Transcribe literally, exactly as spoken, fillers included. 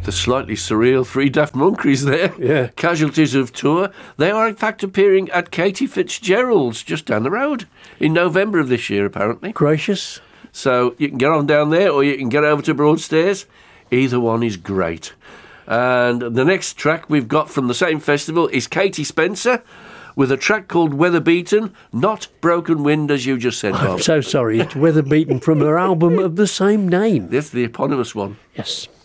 the slightly surreal Three Daft Monkeys there. Yeah. Casualties of tour. They are, in fact, appearing at Katie Fitzgerald's just down the road in November of this year, apparently. Gracious. So you can get on down there or you can get over to Broadstairs. Either one is great. And the next track we've got from the same festival is Katie Spencer with a track called Weather Beaten, not Broken Wind, as you just said, Bob. I'm so sorry. It's Weather Beaten from her album of the same name. That's the eponymous one. Yes.